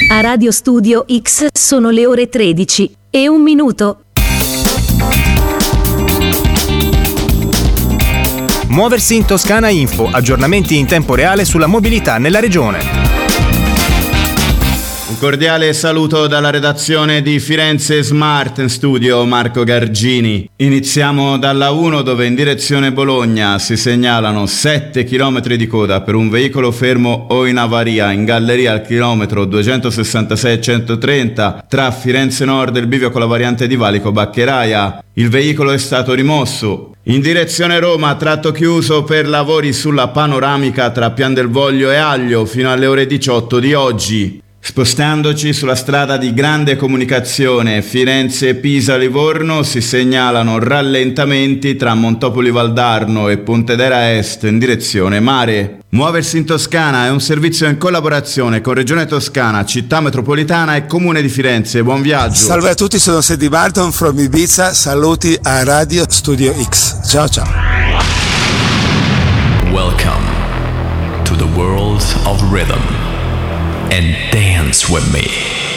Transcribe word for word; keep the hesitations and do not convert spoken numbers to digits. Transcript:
A Radio Studio X sono le ore tredici e un minuto. Muoversi in Toscana Info, aggiornamenti in tempo reale sulla mobilità nella regione. Un cordiale saluto dalla redazione di Firenze Smart, in studio Marco Gargini. Iniziamo dalla uno, dove in direzione Bologna si segnalano sette chilometri di coda per un veicolo fermo o in avaria in galleria al chilometro duecentosessantasei centotrenta tra Firenze Nord e il bivio con la variante di Valico Baccheraia. Il veicolo è stato rimosso. In direzione Roma, tratto chiuso per lavori sulla panoramica tra Pian del Voglio e Aglio fino alle ore diciotto di oggi. Spostandoci sulla strada di grande comunicazione Firenze-Pisa-Livorno si segnalano rallentamenti tra Montopoli Valdarno e Pontedera Est in direzione mare. Muoversi in Toscana è un servizio in collaborazione con Regione Toscana, Città Metropolitana e Comune di Firenze. Buon viaggio! Salve a tutti, sono Sedi Barton from Ibiza, saluti a Radio Studio X. Ciao ciao! Welcome to the world of rhythm and dance with me.